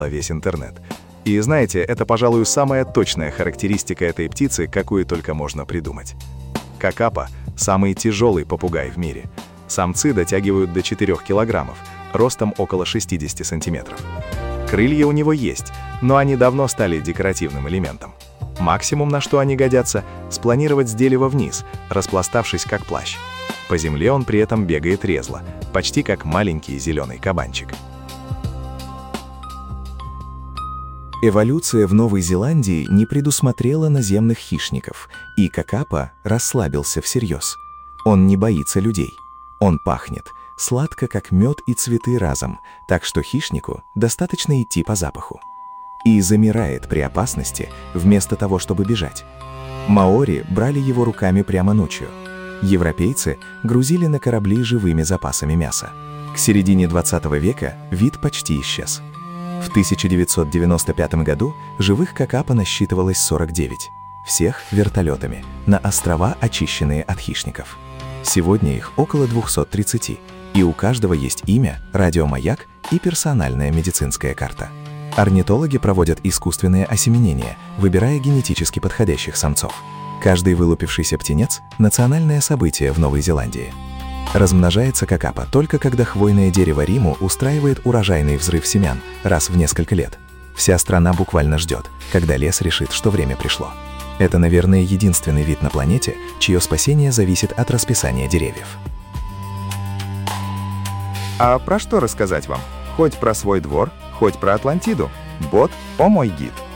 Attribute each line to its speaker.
Speaker 1: весь интернет. И знаете, это, пожалуй, самая точная характеристика этой птицы, какую только можно придумать. Какапа – самый тяжелый попугай в мире. Самцы дотягивают до 4 килограммов, ростом около 60 сантиметров. Крылья у него есть, но они давно стали декоративным элементом. Максимум, на что они годятся – спланировать с дерева вниз, распластавшись как плащ. По земле он при этом бегает резво, почти как маленький зеленый кабанчик.
Speaker 2: Эволюция в Новой Зеландии не предусмотрела наземных хищников, и какапа расслабился всерьез. Он не боится людей. Он пахнет сладко, как мед и цветы разом, так что хищнику достаточно идти по запаху. И замирает при опасности, вместо того, чтобы бежать. Маори брали его руками прямо ночью. Европейцы грузили на корабли живыми запасами мяса. К середине 20 века вид почти исчез. В 1995 году живых какапа насчитывалось 49, всех вертолетами, на острова, очищенные от хищников. Сегодня их около 230, и у каждого есть имя, радиомаяк и персональная медицинская карта. Орнитологи проводят искусственное осеменение, выбирая генетически подходящих самцов. Каждый вылупившийся птенец – национальное событие в Новой Зеландии. Размножается какапа только когда хвойное дерево Риму устраивает урожайный взрыв семян раз в несколько лет. Вся страна буквально ждет, когда лес решит, что время пришло. Это, наверное, единственный вид на планете, чье спасение зависит от расписания деревьев.
Speaker 3: А про что рассказать вам? Хоть про свой двор, хоть про Атлантиду. Бот – о мой гид.